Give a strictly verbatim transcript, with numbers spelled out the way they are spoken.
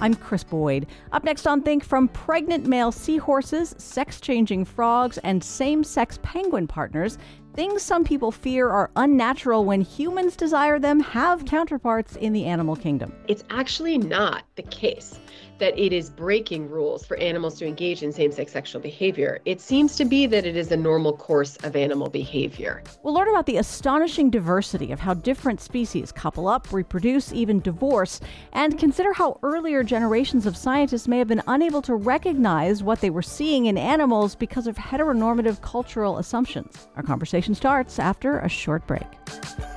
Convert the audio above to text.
I'm Chris Boyd. Up next on Think, from pregnant male seahorses, sex-changing frogs, and same-sex penguin partners, things some people fear are unnatural when humans desire them have counterparts in the animal kingdom. It's actually not the case that it is breaking rules for animals to engage in same-sex sexual behavior. It seems to be that it is a normal course of animal behavior. We'll learn about the astonishing diversity of how different species couple up, reproduce, even divorce, and consider how earlier generations of scientists may have been unable to recognize what they were seeing in animals because of heteronormative cultural assumptions. Our conversation starts after a short break.